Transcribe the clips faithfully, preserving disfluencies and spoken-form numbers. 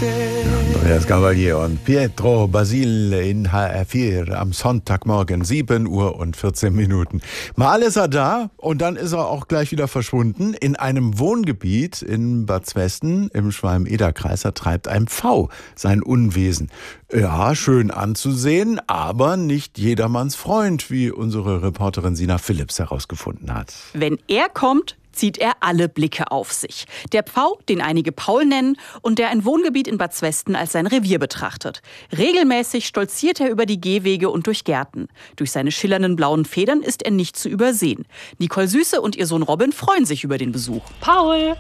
Andreas Gabalier und Pietro Basile in H R vier am Sonntagmorgen, sieben Uhr und vierzehn Minuten. Mal ist er da und dann ist er auch gleich wieder verschwunden. In einem Wohngebiet in Bad Zwesten im Schwalm-Eder-Kreis treibt ein Pfau sein Unwesen. Ja, schön anzusehen, aber nicht jedermanns Freund, wie unsere Reporterin Sina Philipps herausgefunden hat. Wenn er kommt, zieht er alle Blicke auf sich. Der Pfau, den einige Paul nennen und der ein Wohngebiet in Bad Zwesten als sein Revier betrachtet. Regelmäßig stolziert er über die Gehwege und durch Gärten. Durch seine schillernden blauen Federn ist er nicht zu übersehen. Nicole Süße und ihr Sohn Robin freuen sich über den Besuch. Paul!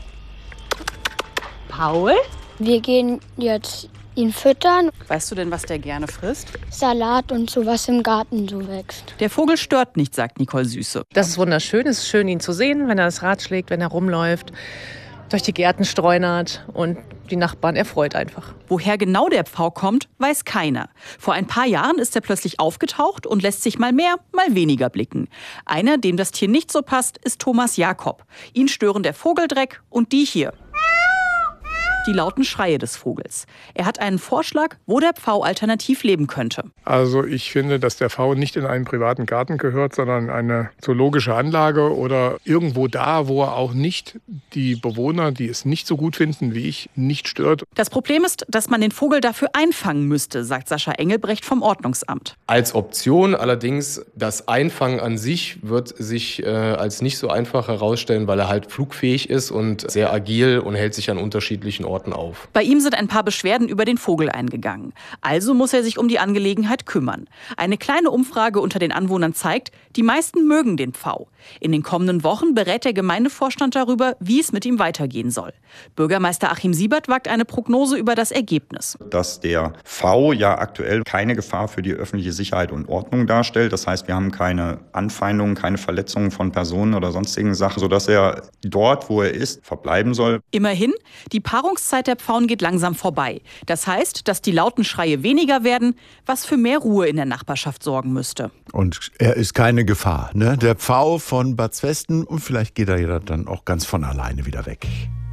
Paul? Wir gehen jetzt ihn füttern. Weißt du denn, was der gerne frisst? Salat und so, was im Garten so wächst. Der Vogel stört nicht, sagt Nicole Süße. Das ist wunderschön. Es ist schön, ihn zu sehen, wenn er das Rad schlägt, wenn er rumläuft, durch die Gärten streunert und die Nachbarn erfreut einfach. Woher genau der Pfau kommt, weiß keiner. Vor ein paar Jahren ist er plötzlich aufgetaucht und lässt sich mal mehr, mal weniger blicken. Einer, dem das Tier nicht so passt, ist Thomas Jakob. Ihn stören der Vogeldreck und die hier. Die lauten Schreie des Vogels. Er hat einen Vorschlag, wo der Pfau alternativ leben könnte. Also ich finde, dass der Pfau nicht in einen privaten Garten gehört, sondern eine zoologische Anlage oder irgendwo da, wo er auch nicht die Bewohner, die es nicht so gut finden wie ich, nicht stört. Das Problem ist, dass man den Vogel dafür einfangen müsste, sagt Sascha Engelbrecht vom Ordnungsamt. Als Option allerdings, das Einfangen an sich wird sich äh, als nicht so einfach herausstellen, weil er halt flugfähig ist und sehr agil und hält sich an unterschiedlichen Orten auf. Bei ihm sind ein paar Beschwerden über den Vogel eingegangen. Also muss er sich um die Angelegenheit kümmern. Eine kleine Umfrage unter den Anwohnern zeigt, die meisten mögen den Pfau. In den kommenden Wochen berät der Gemeindevorstand darüber, wie es mit ihm weitergehen soll. Bürgermeister Achim Siebert wagt eine Prognose über das Ergebnis. Dass der Pfau ja aktuell keine Gefahr für die öffentliche Sicherheit und Ordnung darstellt. Das heißt, wir haben keine Anfeindungen, keine Verletzungen von Personen oder sonstigen Sachen, sodass er dort, wo er ist, verbleiben soll. Immerhin, die Paarungszeit der Pfauen geht langsam vorbei. Das heißt, dass die lauten Schreie weniger werden, was für mehr Ruhe in der Nachbarschaft sorgen müsste. Und er ist keine Gefahr, ne? Der Pfau von Bad Zwesten, und vielleicht geht er ja dann auch ganz von alleine wieder weg.